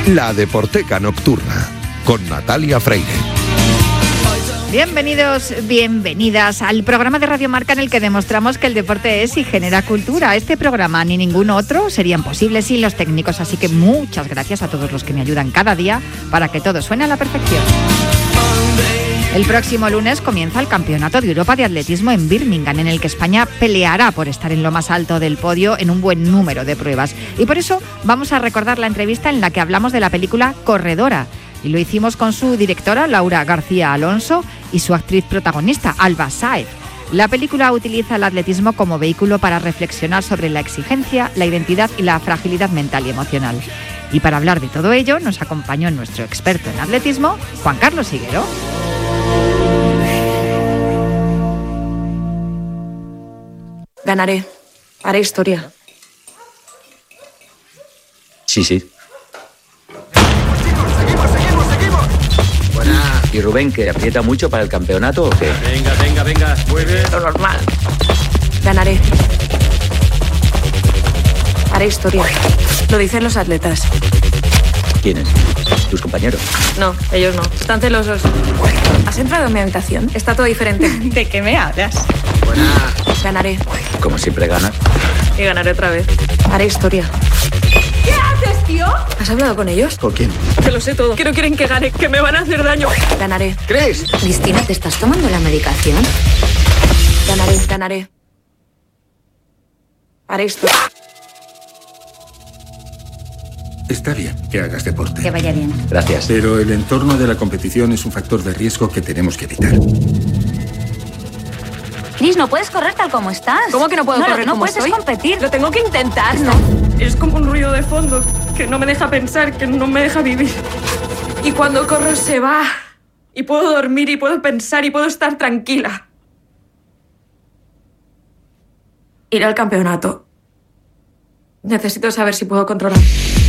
La Deporteca Nocturna, con Natalia Freire. Bienvenidos, bienvenidas al programa de Radio Marca en el que demostramos que el deporte es y genera cultura. Este programa ni ningún otro serían posibles sin los técnicos, así que muchas gracias a todos los que me ayudan cada día para que todo suene a la perfección. El próximo lunes comienza el Campeonato de Europa de Atletismo en Birmingham, en el que España peleará por estar en lo más alto del podio en un buen número de pruebas. Y por eso vamos a recordar la entrevista en la que hablamos de la película Corredora. Y lo hicimos con su directora, Laura García Alonso, y su actriz protagonista, Alba Sáez. La película utiliza el atletismo como vehículo para reflexionar sobre la exigencia, la identidad y la fragilidad mental y emocional. Y para hablar de todo ello, nos acompañó nuestro experto en atletismo, Juan Carlos Higuero. Ganaré. Haré historia. Sí. Buena. ¿Y Rubén, que aprieta mucho para el campeonato o qué? Venga. Muy bien. Lo normal. Ganaré. Haré historia. Lo dicen los atletas. ¿Quiénes? ¿Tus compañeros? No, ellos no. Están celosos. ¿Has entrado en mi habitación? Está todo diferente. ¿De qué me hablas? Buena. Ganaré. Como siempre gana. Y ganaré otra vez. Haré historia. ¿Qué haces, tío? ¿Has hablado con ellos? ¿Con quién? Que lo sé todo. Que no quieren que gane, que me van a hacer daño. Ganaré. ¿Crees? Cristina, ¿te estás tomando la medicación? Ganaré. Haré historia. Está bien que hagas deporte. Que vaya bien. Gracias. Pero el entorno de la competición es un factor de riesgo que tenemos que evitar. Cris, no puedes correr tal como estás. ¿Cómo que no puedo correr no como puedes estoy? competir. Lo tengo que intentar. No. Es como un ruido de fondo que no me deja pensar, que no me deja vivir. Y cuando corro se va. Y puedo dormir y puedo pensar y puedo estar tranquila. Ir al campeonato. Necesito saber si puedo controlar.